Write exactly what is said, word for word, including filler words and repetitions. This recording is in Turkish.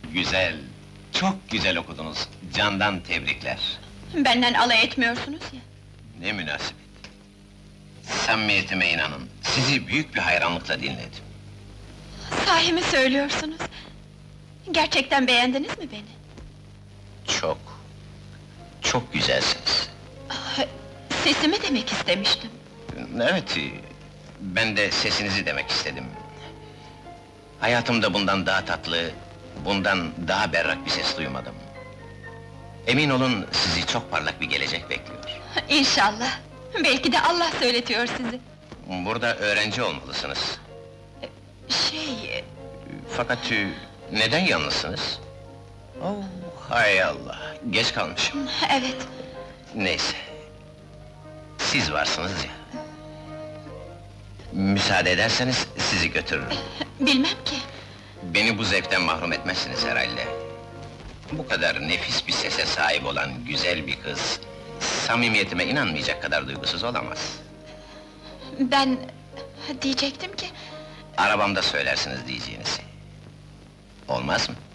Güzel, çok güzel okudunuz. Candan tebrikler. Benden alay etmiyorsunuz ya. Ne münasebet. Samimiyetime inanın, sizi büyük bir hayranlıkla dinledim. Sahi mi söylüyorsunuz? Gerçekten beğendiniz mi beni? Çok, çok güzelsiniz. Ah, Sesimi demek istemiştim. Evet, ben de sesinizi demek istedim. Hayatımda bundan daha tatlı, bundan daha berrak bir ses duymadım. Emin olun, sizi çok parlak bir gelecek bekliyor. İnşallah. Belki de Allah söyletiyor sizi. Burada öğrenci olmalısınız. Şey... Fakat e, neden yalnızsınız? Oh, hay Allah, geç kalmışım. Evet, Neyse, siz varsınız ya. Müsaade ederseniz sizi götürürüm. bilmem ki. Beni bu zevkten mahrum etmezsiniz herhalde. Bu kadar nefis bir sese sahip olan güzel bir kız... ...samimiyetime inanmayacak kadar duygusuz olamaz. Ben... diyecektim ki... Arabamda söylersiniz diyeceğinizi. Olmaz mı?